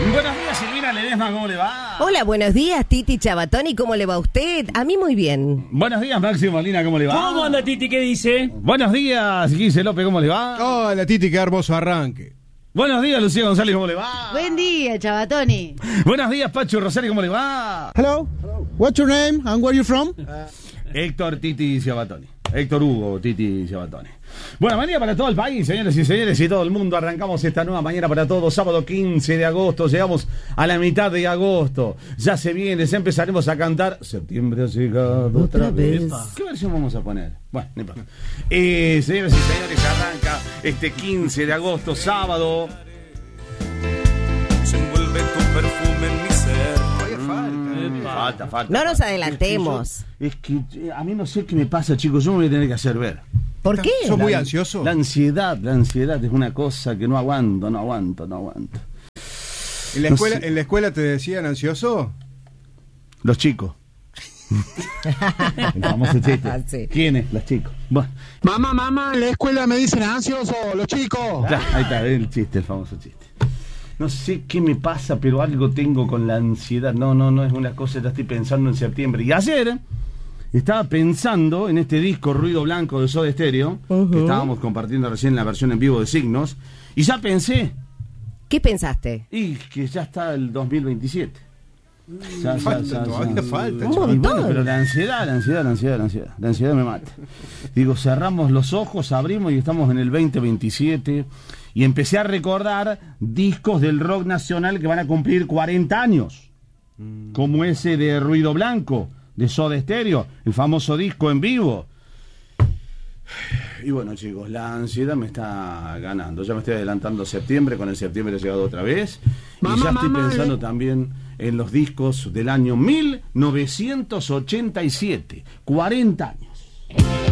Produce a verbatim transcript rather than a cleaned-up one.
Buenos días, Silvina Ledesma, ¿cómo le va? Hola, buenos días, Titi Chabatoni, ¿cómo le va a usted? A mí muy bien. Buenos días, Máximo Molina, ¿cómo le va? ¿Cómo anda, Titi? ¿Qué dice? Buenos días, Guise López, ¿cómo le va? Hola, Titi, qué hermoso arranque. Buenos días, Lucía González, ¿cómo le va? Buen día, Chabatoni. Buenos días, Pacho Rosario, ¿cómo le va? Hello. What's your name and where you from? Héctor Titi Ciabatoni. Héctor Hugo Titi Ciabatoni. Buena mañana para todo el país, señores y señores, y todo el mundo. Arrancamos esta nueva mañana para todos, sábado quince de agosto. Llegamos a la mitad de agosto. Ya se viene, ya empezaremos a cantar. Septiembre ha llegado otra vez. ¿Qué versión vamos a poner? Bueno, no importa. Eh, señores y señores, arranca este quince de agosto, sábado. Se envuelve tu perfume en mi ser. Todavía falta. Falta, falta. No nos falta. adelantemos. Es que, yo- es que a mí no sé qué me pasa, chicos. Yo me voy a tener que hacer ver. ¿Por qué? ¿Sos muy La- ansioso? La ansiedad, la ansiedad es una cosa que no aguanto, no aguanto, no aguanto. ¿En la No escuela, sé. ¿En la escuela te decían ansioso? Los chicos. El famoso chiste. Sí. ¿Quiénes? Los chicos. Bueno, Mamá, mamá, en la escuela me dicen ansioso, los chicos. ya, ahí está, el chiste, el famoso chiste. No sé qué me pasa, pero algo tengo con la ansiedad. No, no, no es una cosa, ya estoy pensando en septiembre. Y ayer estaba pensando en este disco Ruido Blanco de Soda Stereo, Ujú. que estábamos compartiendo recién la versión en vivo de Signos, y ya pensé, ¿Qué pensaste? y que ya está el dos mil veintisiete. Ya, ya, Falta, ya, todavía ya. falta, Un Y montón. bueno, pero la ansiedad, la ansiedad, la ansiedad, la ansiedad, la ansiedad me mata. Digo, cerramos los ojos, abrimos y estamos en el veinte veintisiete y empecé a recordar discos del rock nacional que van a cumplir cuarenta años, como ese de Ruido Blanco, de Soda Stereo, el famoso disco en vivo. Y bueno, chicos, la ansiedad me está ganando. Ya me estoy adelantando a septiembre, con el septiembre he llegado otra vez. Y Mamá, ya estoy mamá, pensando eh. también en los discos del año mil novecientos ochenta y siete. cuarenta años.